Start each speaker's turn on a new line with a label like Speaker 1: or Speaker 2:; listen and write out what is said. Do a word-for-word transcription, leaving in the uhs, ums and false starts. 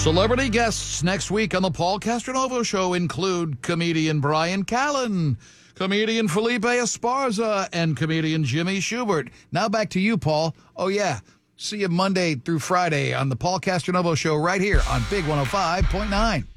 Speaker 1: Celebrity guests next week on the Paul Castronovo Show include comedian Brian Callen, comedian Felipe Esparza, and comedian Jimmy Schubert. Now back to you, Paul. Oh, yeah. See you Monday through Friday on the Paul Castronovo Show right here on Big one oh five point nine.